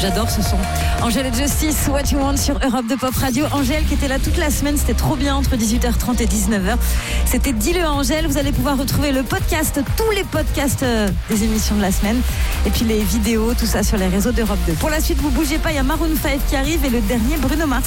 J'adore ce son. Angèle et Justice, What You Want sur Europe de Pop Radio. Angèle qui était là toute la semaine, c'était trop bien entre 18h30 et 19h. C'était Dis-le Angèle. Vous allez pouvoir retrouver le podcast, tous les podcasts des émissions de la semaine. Et puis les vidéos, tout ça sur les réseaux d'Europe 2. Pour la suite, vous bougez pas, il y a Maroon 5 qui arrive et le dernier Bruno Mars.